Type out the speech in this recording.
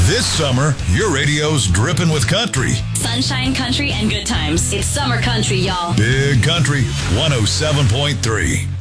This summer, your radio's dripping with country. Sunshine, country, and good times. It's summer country, y'all. Big Country 107.3.